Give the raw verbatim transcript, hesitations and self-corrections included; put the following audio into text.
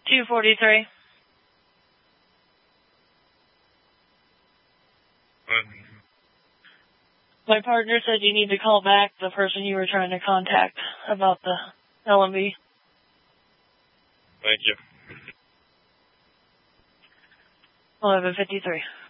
two forty-three. What? My partner said you need to call back the person you were trying to contact about the L M V. Thank you. eleven fifty-three.